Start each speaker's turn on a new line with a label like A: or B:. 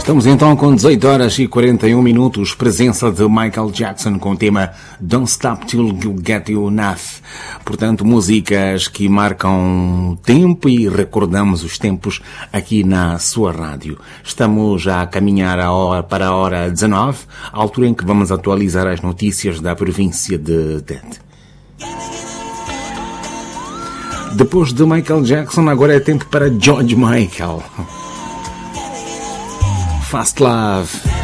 A: Estamos então com 18 horas e 41 minutos, presença de Michael Jackson com o tema Don't Stop Till You Get Enough. Portanto, músicas que marcam tempo e recordamos os tempos aqui na sua rádio. Estamos a caminhar para a hora 19, a altura em que vamos atualizar as notícias da província de Tete. Depois de Michael Jackson, agora é tempo para George Michael. Fast Love.